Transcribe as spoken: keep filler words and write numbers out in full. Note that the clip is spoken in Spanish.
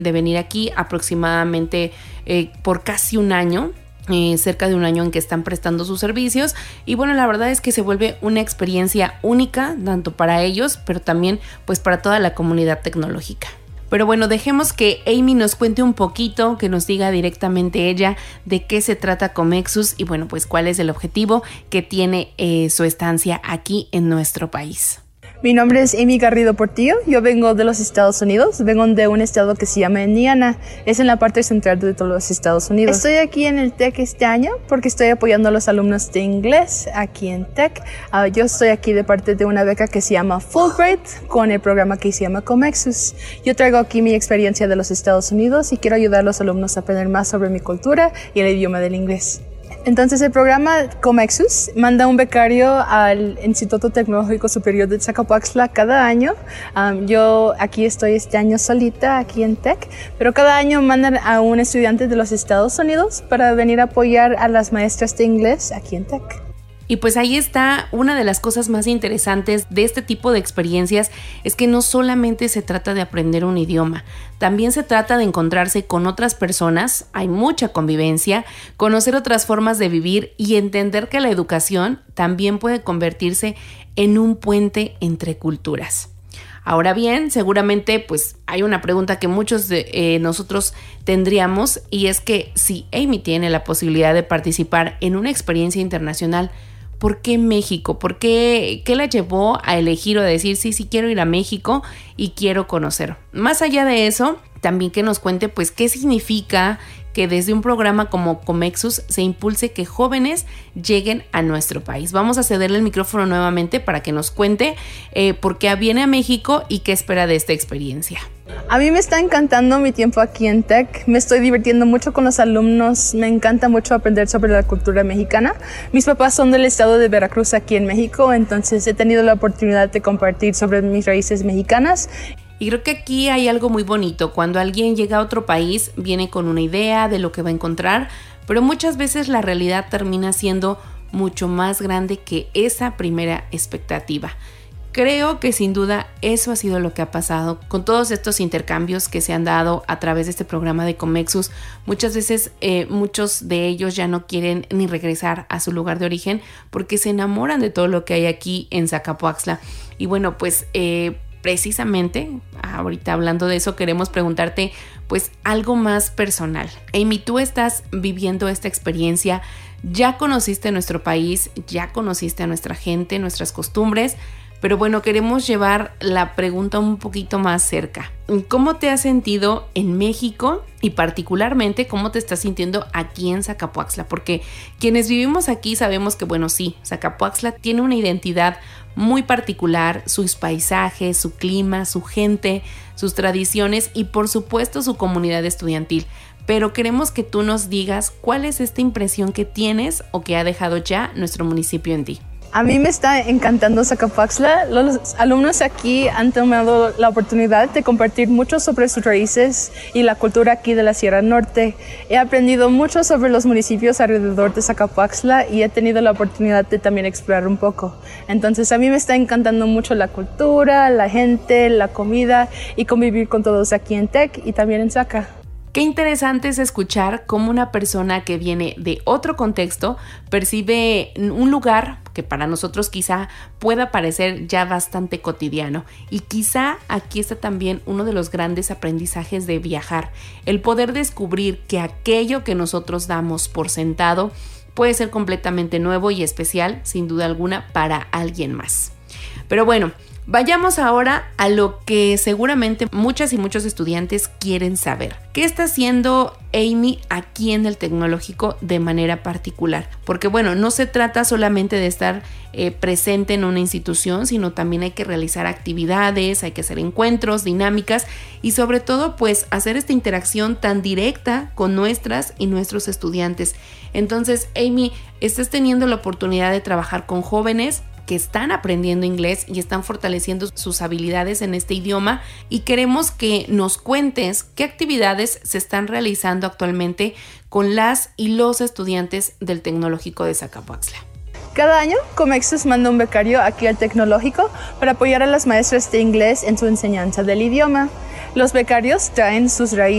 de venir aquí aproximadamente eh, por casi un año. Eh, cerca de un año en que están prestando sus servicios y bueno, la verdad es que se vuelve una experiencia única tanto para ellos pero también pues para toda la comunidad tecnológica. Pero bueno, dejemos que Amy nos cuente un poquito, que nos diga directamente ella de qué se trata Comexus y bueno, pues cuál es el objetivo que tiene eh, su estancia aquí en nuestro país. Mi nombre es Amy Garrido Portillo, yo vengo de los Estados Unidos, vengo de un estado que se llama Indiana, es en la parte central de todos los Estados Unidos. Estoy aquí en el TEC este año porque estoy apoyando a los alumnos de inglés aquí en TEC. Uh, yo estoy aquí de parte de una beca que se llama Fulbright con el programa que se llama Comexus. Yo traigo aquí mi experiencia de los Estados Unidos y quiero ayudar a los alumnos a aprender más sobre mi cultura y el idioma del inglés. Entonces el programa Comexus manda un becario al Instituto Tecnológico Superior de Zacapoaxtla cada año. Um, yo aquí estoy este año solita, aquí en TEC, pero cada año mandan a un estudiante de los Estados Unidos para venir a apoyar a las maestras de inglés aquí en TEC. Y pues ahí está una de las cosas más interesantes de este tipo de experiencias, es que no solamente se trata de aprender un idioma, también se trata de encontrarse con otras personas, hay mucha convivencia, conocer otras formas de vivir y entender que la educación también puede convertirse en un puente entre culturas. Ahora bien, seguramente pues hay una pregunta que muchos de eh, nosotros tendríamos y es que si Amy tiene la posibilidad de participar en una experiencia internacional, ¿por qué México? ¿Por qué? ¿Qué la llevó a elegir o a decir sí, sí quiero ir a México y quiero conocer? Más allá de eso, también que nos cuente pues qué significa que desde un programa como Comexus se impulse que jóvenes lleguen a nuestro país. Vamos a cederle el micrófono nuevamente para que nos cuente eh, por qué viene a México y qué espera de esta experiencia. A mí me está encantando mi tiempo aquí en TEC, me estoy divirtiendo mucho con los alumnos, me encanta mucho aprender sobre la cultura mexicana. Mis papás son del estado de Veracruz aquí en México, entonces he tenido la oportunidad de compartir sobre mis raíces mexicanas. Y creo que aquí hay algo muy bonito, cuando alguien llega a otro país viene con una idea de lo que va a encontrar, pero muchas veces la realidad termina siendo mucho más grande que esa primera expectativa. Creo que sin duda eso ha sido lo que ha pasado con todos estos intercambios que se han dado a través de este programa de Comexus. Muchas veces eh, muchos de ellos ya no quieren ni regresar a su lugar de origen porque se enamoran de todo lo que hay aquí en Zacapoaxtla. Y bueno, pues eh, precisamente ahorita hablando de eso queremos preguntarte pues algo más personal. Amy, tú estás viviendo esta experiencia, ya conociste nuestro país, ya conociste a nuestra gente, nuestras costumbres. Pero bueno, queremos llevar la pregunta un poquito más cerca. ¿Cómo te has sentido en México y particularmente cómo te estás sintiendo aquí en Zacapoaxtla? Porque quienes vivimos aquí sabemos que, bueno, sí, Zacapoaxtla tiene una identidad muy particular, sus paisajes, su clima, su gente, sus tradiciones y por supuesto su comunidad estudiantil. Pero queremos que tú nos digas cuál es esta impresión que tienes o que ha dejado ya nuestro municipio en ti. A mí me está encantando Zacapoaxtla. Los alumnos aquí han tomado la oportunidad de compartir mucho sobre sus raíces y la cultura aquí de la Sierra Norte. He aprendido mucho sobre los municipios alrededor de Zacapoaxtla y he tenido la oportunidad de también explorar un poco. Entonces a mí me está encantando mucho la cultura, la gente, la comida y convivir con todos aquí en TEC y también en Zaca. Qué interesante es escuchar cómo una persona que viene de otro contexto percibe un lugar que para nosotros quizá pueda parecer ya bastante cotidiano. Y quizá aquí está también uno de los grandes aprendizajes de viajar, el poder descubrir que aquello que nosotros damos por sentado puede ser completamente nuevo y especial, sin duda alguna, para alguien más. Pero bueno, vayamos ahora a lo que seguramente muchas y muchos estudiantes quieren saber. ¿Qué está haciendo Amy aquí en el Tecnológico de manera particular? Porque bueno, no se trata solamente de estar eh, presente en una institución, sino también hay que realizar actividades, hay que hacer encuentros, dinámicas y sobre todo pues hacer esta interacción tan directa con nuestras y nuestros estudiantes. Entonces, Amy, estás teniendo la oportunidad de trabajar con jóvenes que están aprendiendo inglés y están fortaleciendo sus habilidades en este idioma y queremos que nos cuentes qué actividades se están realizando actualmente con las y los estudiantes del Tecnológico de Zacapoaxtla. Cada año, Comexus manda un becario aquí al Tecnológico para apoyar a las maestras de inglés en su enseñanza del idioma. Los becarios traen sus raíces